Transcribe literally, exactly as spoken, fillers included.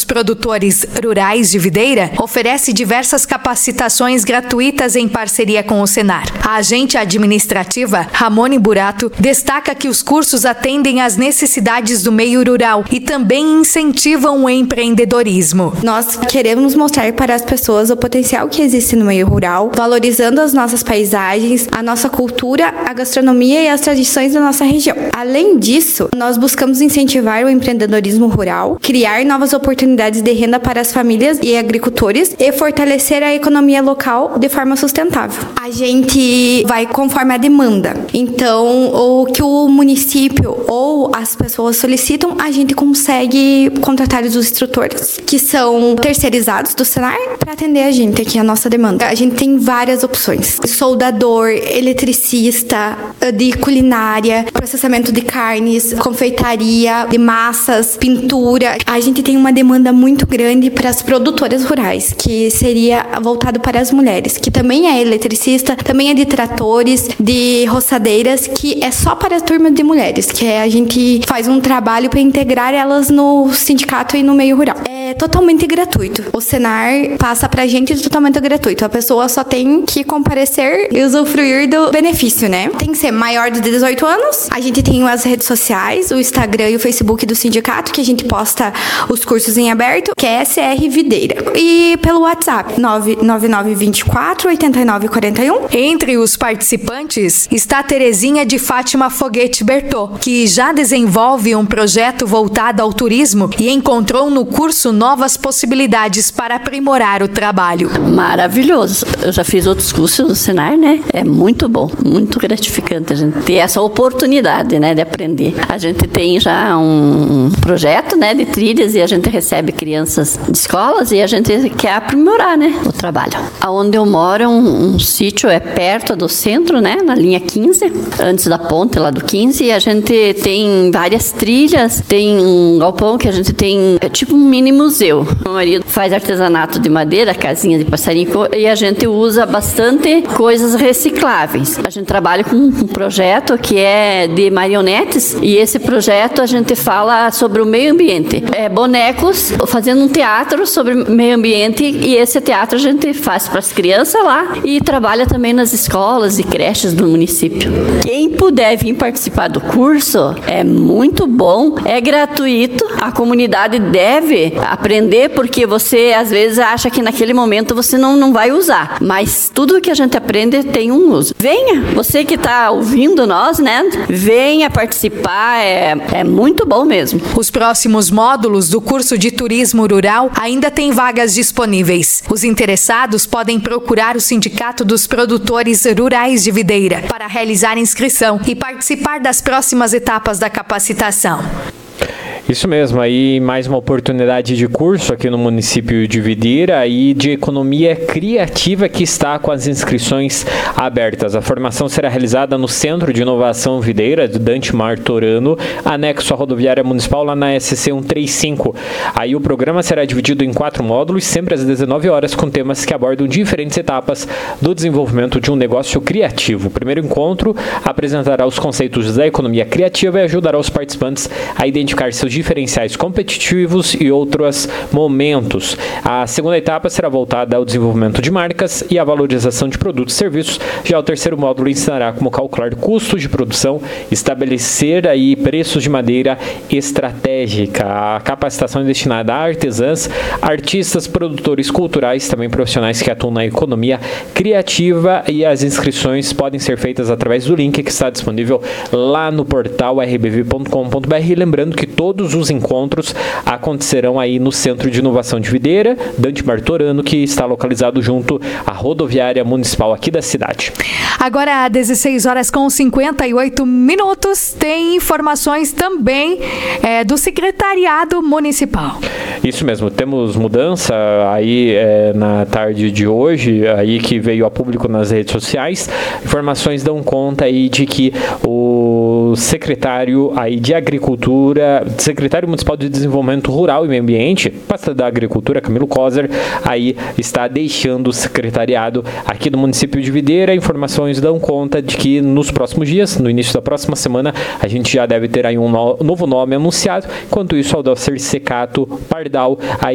Produtores Rurais de Videira oferece diversas capacitações gratuitas em parceria com o Senar. A agente administrativa, Ramone Burato, destaca que os cursos atendem às necessidades do meio rural e também incentivam o empreendedorismo. Nós queremos mostrar para as pessoas o potencial que existe no meio rural, valorizando as nossas paisagens, a nossa cultura, a gastronomia e as tradições da nossa região. Além disso, nós buscamos incentivar o empreendedorismo rural, criar novas oportunidades de renda para as famílias e agricultores e fortalecer a economia local de forma sustentável. A gente vai conforme a demanda. Então, o que o município ou as pessoas solicitam, a gente consegue contratar os instrutores, que são terceirizados do Senar, para atender a gente aqui, a nossa demanda. A gente tem várias opções. Soldador, eletricista, de culinária, processamento de carnes, confeitaria, de massas, pintura. A gente tem uma demanda muito grande para as produtoras rurais, que seria voltado para as mulheres, que também é eletricista, também é de tratores, de roçadeiras, que é só para a turma de mulheres, que é, a gente faz um trabalho para integrar elas no sindicato e no meio rural. É totalmente gratuito. O Senar passa pra gente totalmente gratuito. A pessoa só tem que comparecer e usufruir do benefício, né? Tem que ser maior de dezoito anos. A gente tem as redes sociais, o Instagram e o Facebook do sindicato, que a gente posta os cursos em aberto, que é S R Videira. E pelo WhatsApp, nove nove nove dois quatro oito nove quatro um. Entre os participantes está Terezinha de Fátima Foguete Bertô, que já desenvolve um projeto voltado ao turismo e encontrou no curso novas possibilidades para aprimorar o trabalho. Maravilhoso. Eu já fiz outros cursos no Senar, né? É muito bom, muito gratificante a gente ter essa oportunidade, né, de aprender. A gente tem já um projeto, né, de trilhas e a gente recebe crianças de escolas e a gente quer aprimorar, né, o trabalho. Aonde eu moro é um, um sítio, é perto do centro, né, na linha quinze, antes da ponte lá do quinze, e a gente tem várias trilhas, tem um galpão que a gente tem, é tipo um mini museu. Meu marido faz artesanato de madeira, casinha de passarinho, e a gente usa bastante coisas recicláveis. A gente trabalha com um projeto que é de marionetes, e esse projeto a gente fala sobre o meio ambiente. É bonecos fazendo um teatro sobre meio ambiente, e esse teatro a gente faz para as crianças lá e trabalha também nas escolas e creches do município. Quem puder vir participar do curso é muito bom, é gratuito, a comunidade deve aprender, porque você às vezes acha que naquele momento você não, não vai usar, mas tudo que a gente aprende tem um uso. Venha, você que está ouvindo nós, né? Venha participar, é, é muito bom mesmo. Os próximos módulos do curso de turismo rural ainda têm vagas disponíveis. Os interessados podem procurar o Sindicato dos Produtores Rurais de Videira para realizar inscrição e participar das próximas etapas da capacitação. Isso mesmo, aí mais uma oportunidade de curso aqui no município de Videira e de economia criativa que está com as inscrições abertas. A formação será realizada no Centro de Inovação Videira, do Dante Martorano, anexo à rodoviária municipal, lá na S C cento e trinta e cinco. Aí o programa será dividido em quatro módulos, sempre às dezenove horas, com temas que abordam diferentes etapas do desenvolvimento de um negócio criativo. O primeiro encontro apresentará os conceitos da economia criativa e ajudará os participantes a identificar seus diferenciais competitivos e outros momentos. A segunda etapa será voltada ao desenvolvimento de marcas e à valorização de produtos e serviços. Já o terceiro módulo ensinará como calcular custos de produção, estabelecer aí preços de maneira estratégica. A capacitação é destinada a artesãs, artistas, produtores culturais, também profissionais que atuam na economia criativa, e as inscrições podem ser feitas através do link que está disponível lá no portal r b v ponto com ponto b r. Lembrando que todos os encontros acontecerão aí no Centro de Inovação de Videira, Dante Martorano, que está localizado junto à rodoviária municipal aqui da cidade. Agora, às dezesseis horas com cinquenta e oito minutos, tem informações também é, do Secretariado Municipal. Isso mesmo, temos mudança aí é, na tarde de hoje, aí que veio a público nas redes sociais. Informações dão conta aí de que o secretário aí de Agricultura, secretário municipal de Desenvolvimento Rural e Meio Ambiente, pasta da Agricultura, Camilo Coser, aí está deixando o secretariado aqui do município de Videira. Informações dão conta de que nos próximos dias, no início da próxima semana, a gente já deve ter aí um no- novo nome anunciado. Enquanto isso, Aldacir Secato Pardal aí